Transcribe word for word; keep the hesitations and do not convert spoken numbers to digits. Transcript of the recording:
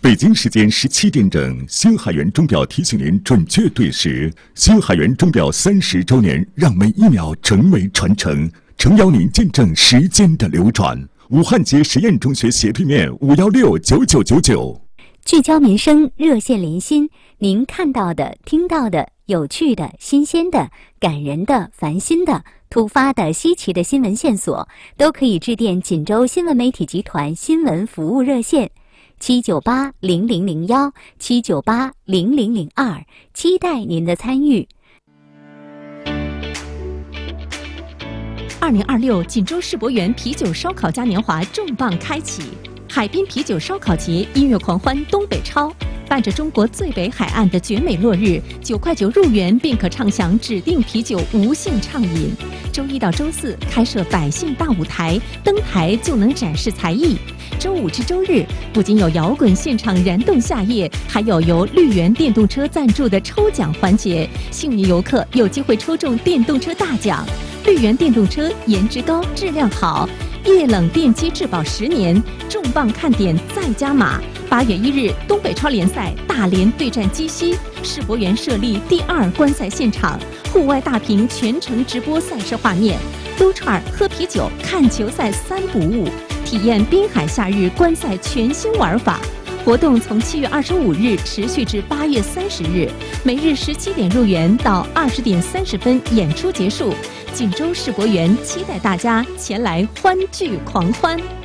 北京时间十七点整，星海源钟表提醒您准确对时。星海源钟表三十周年，让每一秒成为传承，诚邀您见证时间的流转。武汉街实验中学斜对面五幺六九九九九。 聚焦民生，热线连心，您看到的、听到的、有趣的、新鲜的、感人的、烦心的、突发的、稀奇的新闻线索，都可以致电锦州新闻媒体集团新闻服务热线七九八零零零幺七九八零零零二，期待您的参与。 二零二六锦州世博园啤酒烧烤嘉年华重磅开启，海滨啤酒烧烤节音乐狂欢东北超，伴着中国最北海岸的绝美落日，九块九入园便可畅享指定啤酒无限畅饮。周一到周四开设百姓大舞台，登台就能展示才艺。周五至周日不仅有摇滚现场燃动夏夜，还有由绿源电动车赞助的抽奖环节，幸运游客有机会抽中电动车大奖。绿源电动车颜值高，质量好，液冷电机质保十年，重磅看点再加码。八月一日，东北超联赛大连对战鸡西，世博园设立第二观赛现场，户外大屏全程直播赛事画面，撸串喝啤酒看球赛三不误，体验滨海夏日观赛全新玩法。活动从七月二十五日持续至八月三十日，每日十七点入园到二十点三十分演出结束。锦州世博园期待大家前来欢聚狂欢。